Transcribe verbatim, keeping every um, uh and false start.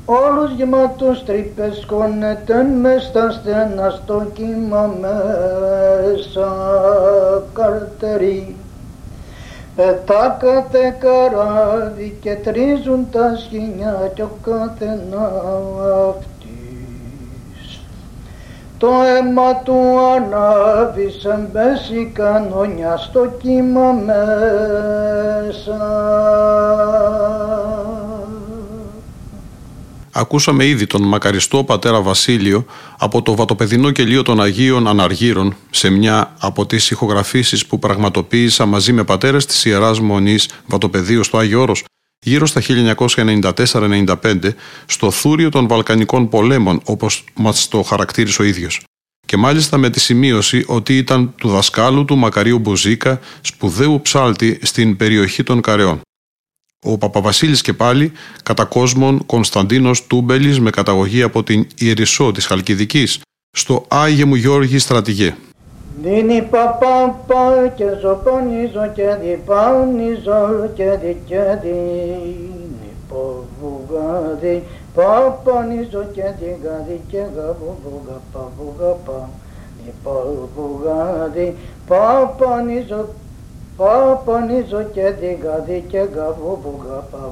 Όλους γεμάτος τρύπες κονέτεν μες στα στενά στο κύμα μέσα καρτερί. Πετάκατε καράβι και τρίζουν τα σχοινιά κι ο κάθε ναυτής. Το αίμα του ανάβει σε μπέση κανόνια στο κύμα μέσα. Ακούσαμε ήδη τον μακαριστό πατέρα Βασίλειο από το βατοπεδινό κελίο των Αγίων Αναργύρων σε μια από τις ηχογραφήσεις που πραγματοποίησα μαζί με πατέρες της Ιεράς Μονής Βατοπεδίου στο Άγιο Όρος γύρω στα χίλια εννιακόσια ενενήντα τέσσερα ενενήντα πέντε στο θούριο των Βαλκανικών πολέμων, όπως μας το χαρακτήρισε ο ίδιος. Και μάλιστα με τη σημείωση ότι ήταν του δασκάλου του Μακαρίου Μπουζίκα, σπουδαίου ψάλτη στην περιοχή των Καρεών. Ο Παπαβασίλης και πάλι, κατά κόσμον Κωνσταντίνος Τούμπελης με καταγωγή από την Ιερισσό της Χαλκιδικής, στο Άγιε μου Γιώργη στρατηγέ. Δίνει παπαπα και ζωπονίζω και διπάνιζω και δικαιαδίνει ποβουγάδι, παπανίζω και διγάδι και γαβουγα παβουγαπα, ποβουγάδι, παπανίζω Παπανίζω και διγάδι και γαβουγα